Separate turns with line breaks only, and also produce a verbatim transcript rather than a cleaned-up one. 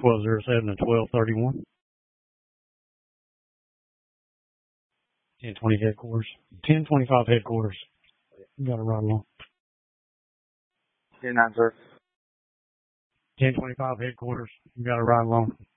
twelve oh seven and twelve thirty-one. ten twenty headquarters. ten twenty-five headquarters. You got it right along.
ten nine, sir.
ten twenty-five headquarters. You got it right along.